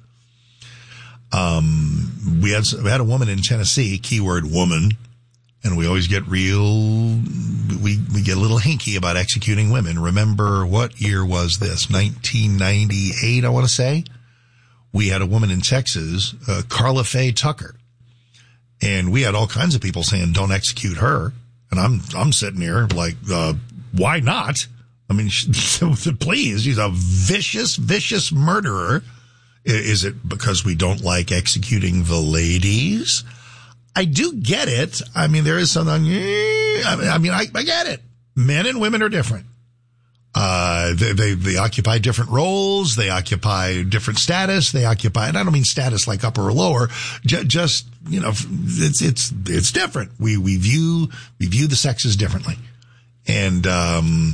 Um, we had we had a woman in Tennessee, keyword woman. And we always get real, we, we get a little hinky about executing women. Remember, what year was this? nineteen ninety-eight, I want to say. We had a woman in Texas, uh, Carla Faye Tucker. And we had all kinds of people saying, don't execute her. And I'm, I'm sitting here like, uh, why not? I mean, please, she's a vicious, vicious murderer. Is it because we don't like executing the ladies? I do get it. I mean, there is something, I mean, I, I get it. Men and women are different. Uh, they, they, they occupy different roles. They occupy different status. They occupy, and I don't mean status like upper or lower, j- just, you know, it's, it's, it's different. We, we view, we view the sexes differently. And, um,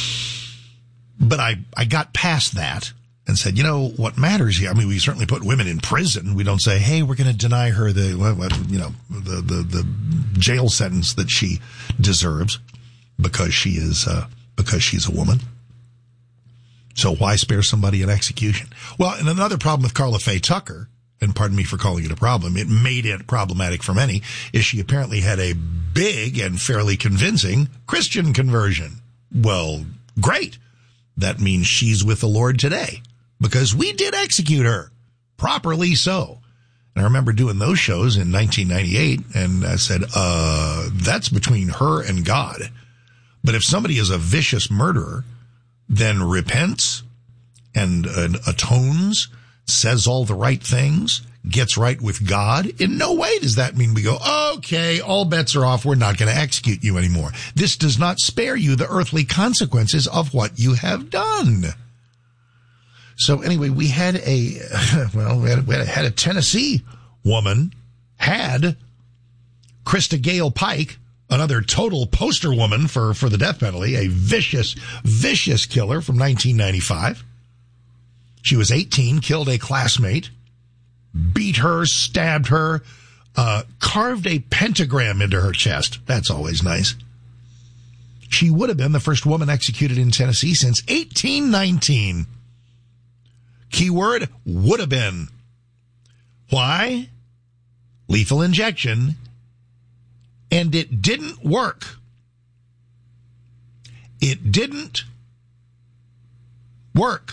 but I, I got past that. And said, you know, what matters here, I mean, we certainly put women in prison. We don't say, hey, we're going to deny her the, you know, the, the, the jail sentence that she deserves because she is, uh, because she's a woman. So why spare somebody an execution? Well, and another problem with Carla Faye Tucker, and pardon me for calling it a problem, it made it problematic for many, is she apparently had a big and fairly convincing Christian conversion. Well, great. That means she's with the Lord today. Because we did execute her, properly so. And I remember doing those shows in nineteen ninety-eight, and I said, uh, that's between her and God. But if somebody is a vicious murderer, then repents and, and atones, says all the right things, gets right with God, in no way does that mean we go, okay, all bets are off, we're not going to execute you anymore. This does not spare you the earthly consequences of what you have done. So anyway, we had a, well, we had, we had a Tennessee woman, had Krista Gale Pike, another total poster woman for, for the death penalty, a vicious, vicious killer from nineteen ninety-five. She was eighteen, killed a classmate, beat her, stabbed her, uh, carved a pentagram into her chest. That's always nice. She would have been the first woman executed in Tennessee since eighteen nineteen. Keyword, would have been. Why? Lethal injection. And it didn't work. It didn't work.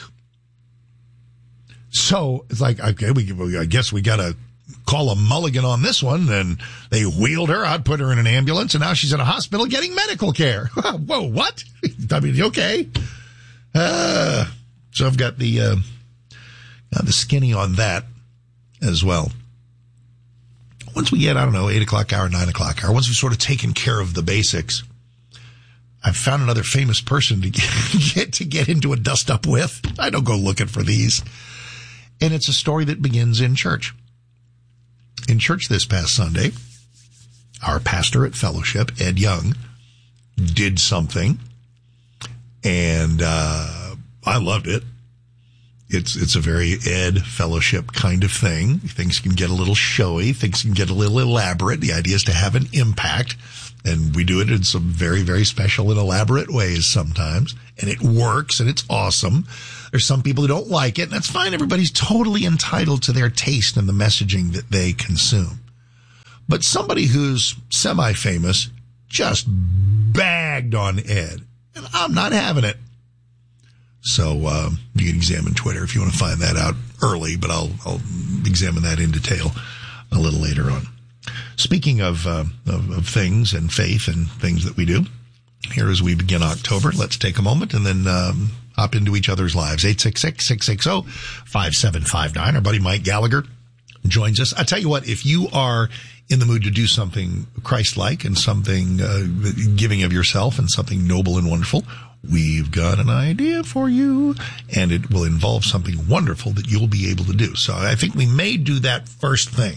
So it's like, okay, we, I guess we got to call a mulligan on this one. And they wheeled her out, put her in an ambulance, and now she's in a hospital getting medical care. Whoa, what? I mean, okay. Uh, so I've got the, uh, Uh, the skinny on that as well. Once we get, I don't know, eight o'clock hour, nine o'clock hour, once we've sort of taken care of the basics, I've found another famous person to get, to get into a dust up with. I don't go looking for these. And it's a story that begins in church. In church this past Sunday, our pastor at Fellowship, Ed Young, did something, and uh, I loved it. It's it's a very Ed Fellowship kind of thing. Things can get a little showy. Things can get a little elaborate. The idea is to have an impact. And we do it in some very, very special and elaborate ways sometimes. And it works, and it's awesome. There's some people who don't like it, and that's fine. Everybody's totally entitled to their taste and the messaging that they consume. But somebody who's semi-famous just bagged on Ed. And I'm not having it. So uh, you can examine Twitter if you want to find that out early, but I'll, I'll examine that in detail a little later on. Speaking of, uh, of of things and faith and things that we do, here as we begin October, let's take a moment and then um, hop into each other's lives. eight six six, six six zero, five seven five nine. Our buddy Mike Gallagher joins us. I tell you what, if you are in the mood to do something Christ-like and something uh, giving of yourself and something noble and wonderful, we've got an idea for you, and it will involve something wonderful that you'll be able to do. So I think we may do that first thing.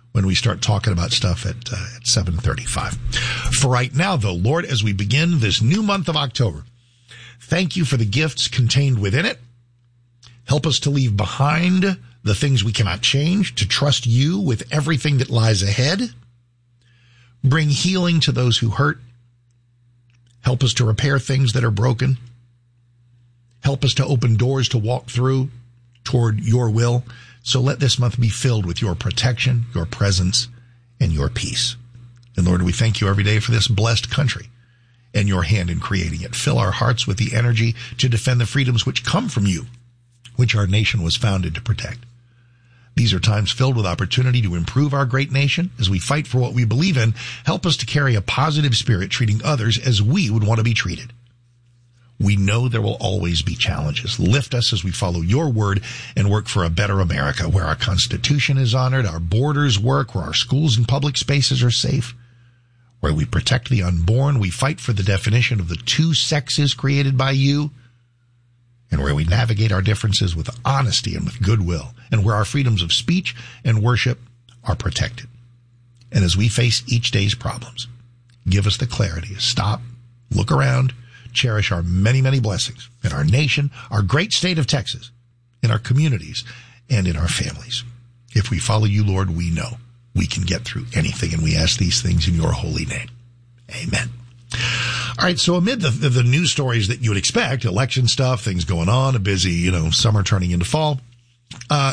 when we start talking about stuff at, uh, at seven thirty-five. For right now, though, Lord, as we begin this new month of October, thank you for the gifts contained within it. Help us to leave behind the things we cannot change, to trust you with everything that lies ahead. Bring healing to those who hurt. Help us to repair things that are broken. Help us to open doors to walk through toward your will. So let this month be filled with your protection, your presence, and your peace. And Lord, we thank you every day for this blessed country and your hand in creating it. Fill our hearts with the energy to defend the freedoms which come from you, which our nation was founded to protect. These are times filled with opportunity to improve our great nation as we fight for what we believe in. Help us to carry a positive spirit, treating others as we would want to be treated. We know there will always be challenges. Lift us as we follow your word and work for a better America, where our Constitution is honored, our borders work, where our schools and public spaces are safe, where we protect the unborn, we fight for the definition of the two sexes created by you, and where we navigate our differences with honesty and with goodwill, and where our freedoms of speech and worship are protected. And as we face each day's problems, give us the clarity to stop, look around, cherish our many, many blessings in our nation, our great state of Texas, in our communities, and in our families. If we follow you, Lord, we know we can get through anything, and we ask these things in your holy name. Amen. All right, so amid the, the, the news stories that you would expect, election stuff, things going on, a busy, you know, summer turning into fall, uh,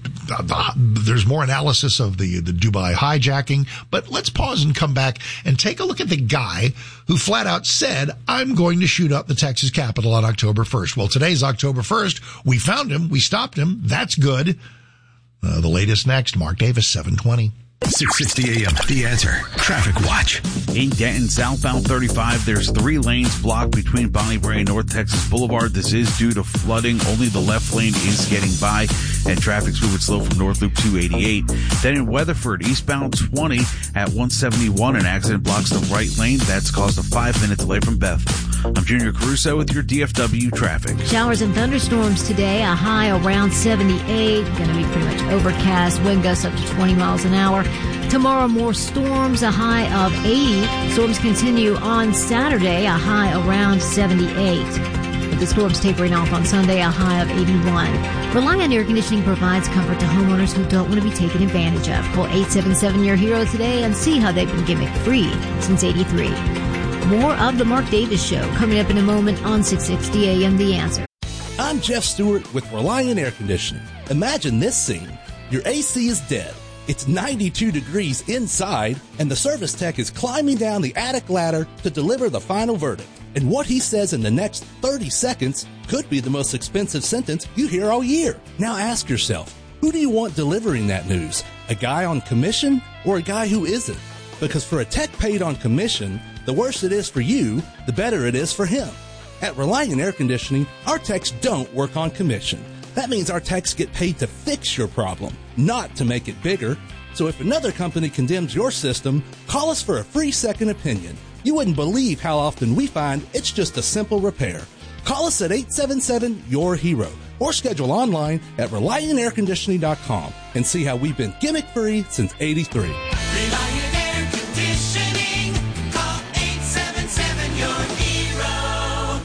there's more analysis of the, the Dubai hijacking, but let's pause and come back and take a look at the guy who flat out said, I'm going to shoot up the Texas Capitol on October first. Well, today's October first. We found him. We stopped him. That's good. Uh, the latest next. Mark Davis, seven twenty. six sixty A M, The Answer. Traffic Watch. In Denton, southbound thirty-five, there's three lanes blocked between Bonnie Brae and North Texas Boulevard. This is due to flooding. Only the left lane is getting by, and traffic's moving slow from North Loop two eighty-eight. Then in Weatherford, eastbound twenty at one seventy-one, an accident blocks the right lane. That's caused a five-minute delay from Bethel. I'm Junior Caruso with your D F W traffic. Showers and thunderstorms today, a high around seventy-eight. Going to be pretty much overcast. Wind gusts up to twenty miles an hour. Tomorrow, more storms, a high of eighty. Storms continue on Saturday, a high around seventy-eight. With the storms tapering off on Sunday, a high of eighty-one. Reliant Air Conditioning provides comfort to homeowners who don't want to be taken advantage of. Call eight seven seven, your hero today and see how they've been gimmick-free since eighty-three. More of the Mark Davis Show coming up in a moment on six sixty A M The Answer. I'm Jeff Stewart with Reliant Air Conditioning. Imagine this scene. Your A C is dead. It's ninety-two degrees inside, and the service tech is climbing down the attic ladder to deliver the final verdict. And what he says in the next thirty seconds could be the most expensive sentence you hear all year. Now ask yourself, who do you want delivering that news? A guy on commission or a guy who isn't? Because for a tech paid on commission, the worse it is for you, the better it is for him. At Reliant Air Conditioning, our techs don't work on commission. That means our techs get paid to fix your problem, not to make it bigger. So if another company condemns your system, call us for a free second opinion. You wouldn't believe how often we find it's just a simple repair. Call us at eight seven seven, your hero or schedule online at reliant air conditioning dot com and see how we've been gimmick-free since eighty-three. Reliant Air Conditioning. Call eight seven seven, your hero.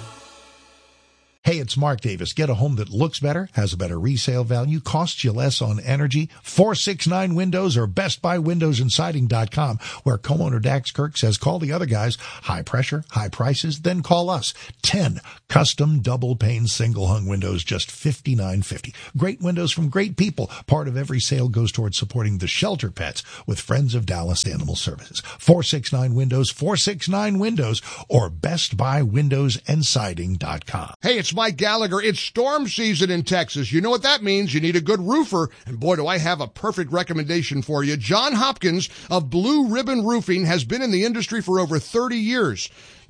Hey, it's Mark Davis. Get a home that looks better, has a better resale value, costs you less on energy. four sixty-nine Windows or best buy windows and siding dot com, where co-owner Dax Kirk says call the other guys. High pressure, high prices, then call us. ten custom double pane single hung windows, just fifty-nine fifty. Great windows from great people. Part of every sale goes towards supporting the shelter pets with Friends of Dallas Animal Services. four sixty-nine Windows, four sixty-nine Windows or best buy windows and siding dot com. Hey, it's Mike Gallagher. It's storm season in Texas. You know what that means. You need a good roofer. And boy, do I have a perfect recommendation for you. John Hopkins of Blue Ribbon Roofing has been in the industry for over thirty years.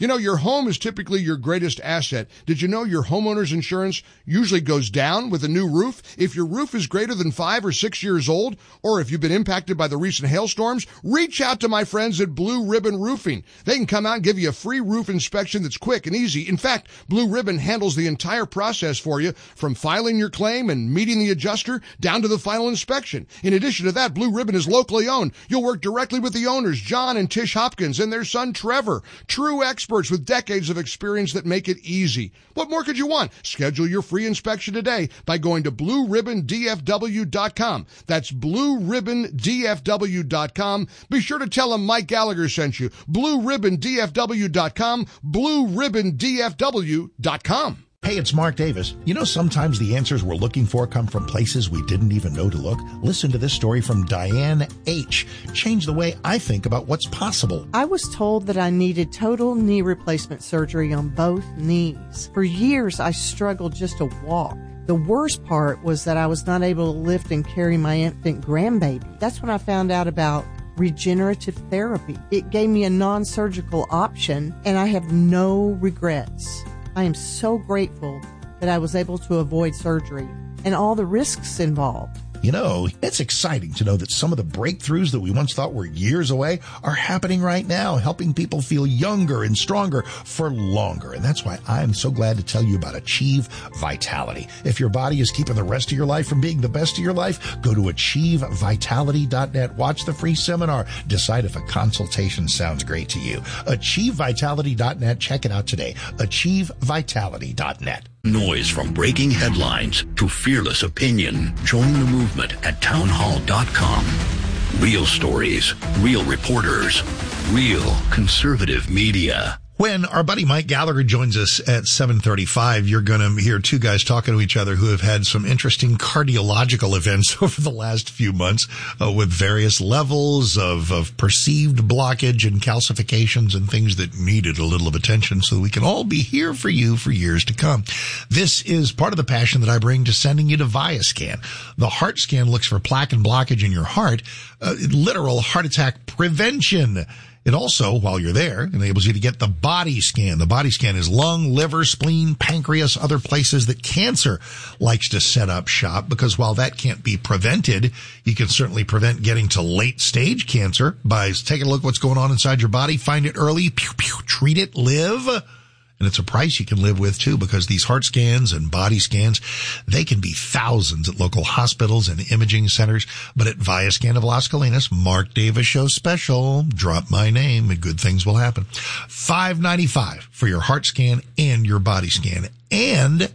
You know, your home is typically your greatest asset. Did you know your homeowner's insurance usually goes down with a new roof? If your roof is greater than five or six years old, or if you've been impacted by the recent hailstorms, reach out to my friends at Blue Ribbon Roofing. They can come out and give you a free roof inspection that's quick and easy. In fact, Blue Ribbon handles the entire process for you, from filing your claim and meeting the adjuster down to the final inspection. In addition to that, Blue Ribbon is locally owned. You'll work directly with the owners, John and Tish Hopkins, and their son Trevor, true experts with decades of experience that make it easy. What more could you want? Schedule your free inspection today by going to blue ribbon d f w dot com. That's blue ribbon d f w dot com. Be sure to tell them Mike Gallagher sent you. blue ribbon d f w dot com, blue ribbon d f w dot com. Hey, it's Mark Davis. You know, sometimes the answers we're looking for come from places we didn't even know to look. Listen to this story from Diane H. Changed the way I think about what's possible. I was told that I needed total knee replacement surgery on both knees. For years, I struggled just to walk. The worst part was that I was not able to lift and carry my infant grandbaby. That's when I found out about regenerative therapy. It gave me a non-surgical option, and I have no regrets. I am so grateful that I was able to avoid surgery and all the risks involved. You know, it's exciting to know that some of the breakthroughs that we once thought were years away are happening right now, helping people feel younger and stronger for longer. And that's why I'm so glad to tell you about Achieve Vitality. If your body is keeping the rest of your life from being the best of your life, go to achieve vitality dot net. Watch the free seminar. Decide if a consultation sounds great to you. achieve vitality dot net. Check it out today. achieve vitality dot net. Noise from breaking headlines to fearless opinion. Join the movement at town hall dot com. Real stories, real reporters, real conservative media. When our buddy Mike Gallagher joins us at seven thirty-five, you're going to hear two guys talking to each other who have had some interesting cardiological events over the last few months uh, with various levels of, of perceived blockage and calcifications and things that needed a little of attention so that we can all be here for you for years to come. This is part of the passion that I bring to sending you to ViaScan. The heart scan looks for plaque and blockage in your heart, uh, literal heart attack prevention. It also, while you're there, enables you to get the body scan. The body scan is lung, liver, spleen, pancreas, other places that cancer likes to set up shop, because while that can't be prevented, you can certainly prevent getting to late stage cancer by taking a look at what's going on inside your body, find it early, pew, pew, treat it, live. And it's a price you can live with, too, because these heart scans and body scans, they can be thousands at local hospitals and imaging centers. But at ViaScan of Las Colinas, Mark Davis Show special, drop my name and good things will happen. five ninety-five for your heart scan and your body scan. And,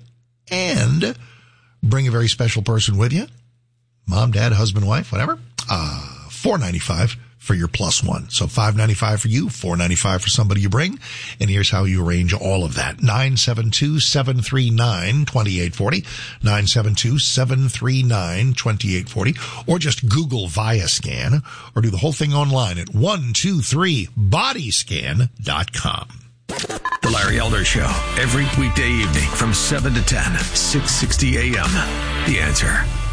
and bring a very special person with you. Mom, dad, husband, wife, whatever. Uh, four ninety-five for your plus one. So five ninety-five for you, four ninety-five for somebody you bring. And here's how you arrange all of that. nine seven two, seven three nine, two eight four zero, nine seven two, seven three nine, two eight four zero, or just Google ViaScan, or do the whole thing online at one two three body scan dot com. The Larry Elder Show, every weekday evening from seven to ten, six sixty a.m. The Answer.